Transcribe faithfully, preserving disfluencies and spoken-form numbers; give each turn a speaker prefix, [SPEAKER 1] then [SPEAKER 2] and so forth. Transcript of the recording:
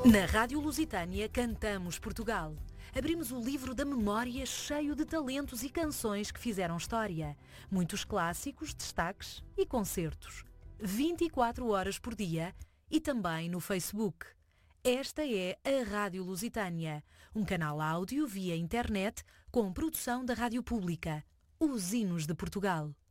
[SPEAKER 1] Na Rádio Lusitânia cantamos Portugal. Abrimos o livro da memória cheio de talentos e canções que fizeram história. Muitos clássicos, destaques e concertos. vinte e quatro horas por dia e também no Facebook. Esta é a Rádio Lusitânia, um canal áudio via internet com produção da Rádio Pública, os hinos de Portugal.